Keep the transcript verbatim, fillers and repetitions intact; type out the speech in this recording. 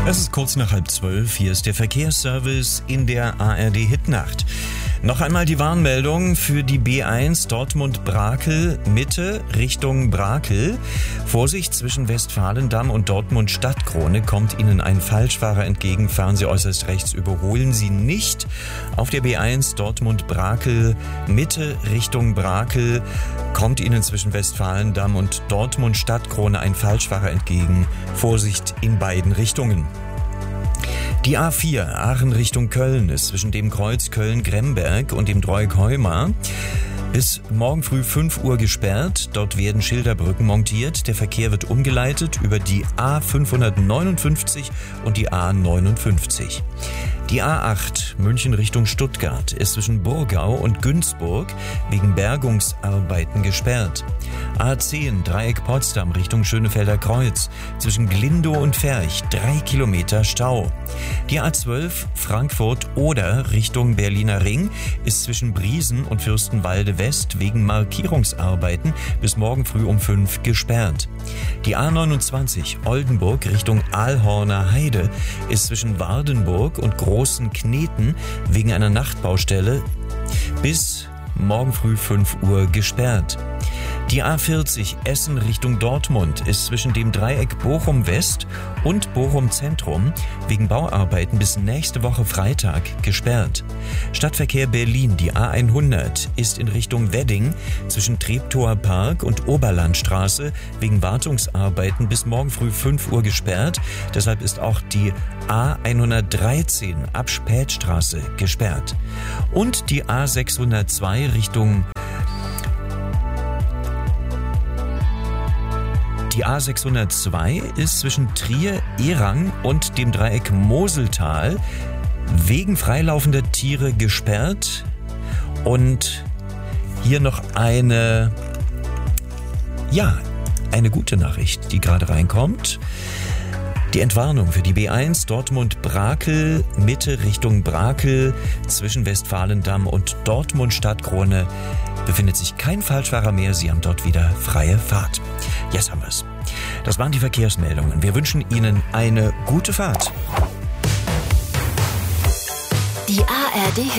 Es ist kurz nach halb zwölf. Hier ist der Verkehrsservice in der A R D-Hitnacht. Noch einmal die Warnmeldung für die B eins Dortmund-Brakel Mitte Richtung Brakel. Vorsicht, zwischen Westfalendamm und Dortmund Stadtkrone kommt Ihnen ein Falschfahrer entgegen. Fahren Sie äußerst rechts, überholen Sie nicht. Auf der B eins Dortmund-Brakel Mitte Richtung Brakel kommt Ihnen zwischen Westfalendamm und Dortmund Stadtkrone ein Falschfahrer entgegen. Vorsicht in beiden Richtungen. Die A vier Aachen Richtung Köln ist zwischen dem Kreuz Köln-Gremberg und dem Dreieck Heuma bis morgen früh fünf Uhr gesperrt. Dort werden Schilderbrücken montiert. Der Verkehr wird umgeleitet über die A fünfhundertneunundfünfzig und die A neunundfünfzig. Die A acht München Richtung Stuttgart ist zwischen Burgau und Günzburg wegen Bergungsarbeiten gesperrt. A zehn Dreieck Potsdam Richtung Schönefelder Kreuz zwischen Glindow und Ferch drei Kilometer Stau. Die A zwölf Frankfurt-Oder Richtung Berliner Ring ist zwischen Briesen und Fürstenwalde West wegen Markierungsarbeiten bis morgen früh um fünf gesperrt. Die A neunundzwanzig Oldenburg Richtung Aalhorner Heide ist zwischen Wardenburg und Großen Kneten wegen einer Nachtbaustelle bis morgen früh fünf Uhr gesperrt. Die A vierzig Essen Richtung Dortmund ist zwischen dem Dreieck Bochum West und Bochum Zentrum wegen Bauarbeiten bis nächste Woche Freitag gesperrt. Stadtverkehr Berlin, die A hundert ist in Richtung Wedding zwischen Treptower Park und Oberlandstraße wegen Wartungsarbeiten bis morgen früh fünf Uhr gesperrt. Deshalb ist auch die A hundertdreizehn ab Spätstraße gesperrt. Und die A sechshundertzwei Richtung Die A sechshundertzwei ist zwischen Trier, Erang und dem Dreieck Moseltal wegen freilaufender Tiere gesperrt. Und hier noch eine, ja, eine gute Nachricht, die gerade reinkommt. Die Entwarnung für die B eins Dortmund-Brakel Mitte Richtung Brakel zwischen Westfalendamm und Dortmund Stadtkrone befindet sich kein Falschfahrer mehr. Sie haben dort wieder freie Fahrt. Jetzt haben wir es. Das waren die Verkehrsmeldungen. Wir wünschen Ihnen eine gute Fahrt. Die A R D